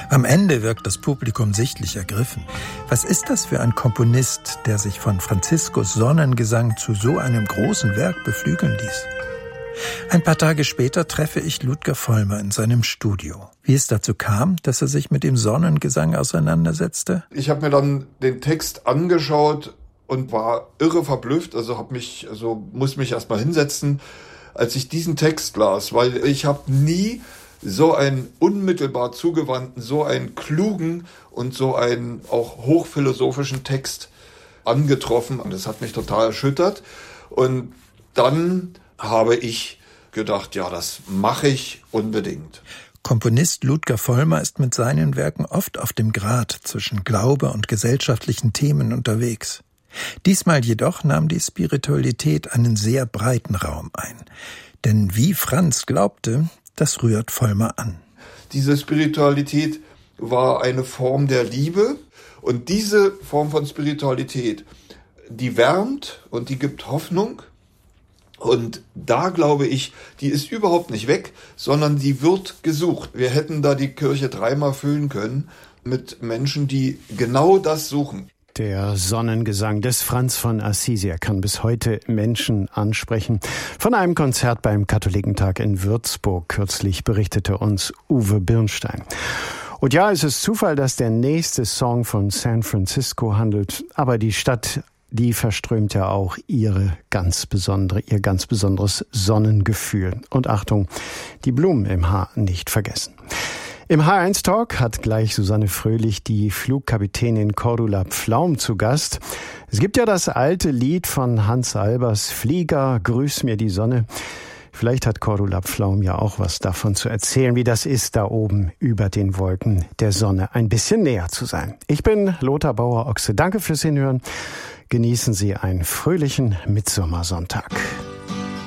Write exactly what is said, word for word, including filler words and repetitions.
Am Ende wirkt das Publikum sichtlich ergriffen. Was ist das für ein Komponist, der sich von Franziskus Sonnengesang zu so einem großen Werk beflügeln ließ? Ein paar Tage später treffe ich Ludger Vollmer in seinem Studio. Wie es dazu kam, dass er sich mit dem Sonnengesang auseinandersetzte? Ich habe mir dann den Text angeschaut und war irre verblüfft, also habe mich, also muss mich erst mal hinsetzen, als ich diesen Text las, weil ich habe nie so einen unmittelbar zugewandten, so einen klugen und so einen auch hochphilosophischen Text angetroffen. Und das hat mich total erschüttert. Und dann habe ich gedacht, ja, das mache ich unbedingt. Komponist Ludger Vollmer ist mit seinen Werken oft auf dem Grat zwischen Glaube und gesellschaftlichen Themen unterwegs. Diesmal jedoch nahm die Spiritualität einen sehr breiten Raum ein. Denn wie Franz glaubte, das rührt Vollmer an. Diese Spiritualität war eine Form der Liebe. Und diese Form von Spiritualität, die wärmt und die gibt Hoffnung. Und da glaube ich, die ist überhaupt nicht weg, sondern die wird gesucht. Wir hätten da die Kirche dreimal füllen können mit Menschen, die genau das suchen. Der Sonnengesang des Franz von Assisi, er kann bis heute Menschen ansprechen. Von einem Konzert beim Katholikentag in Würzburg kürzlich berichtete uns Uwe Birnstein. Und ja, es ist Zufall, dass der nächste Song von San Francisco handelt, aber die Stadt, die verströmt ja auch ihre ganz besondere, ihr ganz besonderes Sonnengefühl. Und Achtung, die Blumen im Haar nicht vergessen. Im H eins Talk hat gleich Susanne Fröhlich die Flugkapitänin Cordula Pflaum zu Gast. Es gibt ja das alte Lied von Hans Albers, Flieger, grüß mir die Sonne. Vielleicht hat Cordula Pflaum ja auch was davon zu erzählen, wie das ist, da oben über den Wolken der Sonne ein bisschen näher zu sein. Ich bin Lothar Bauer-Ochse. Danke fürs Hinhören. Genießen Sie einen fröhlichen Mitsommersonntag.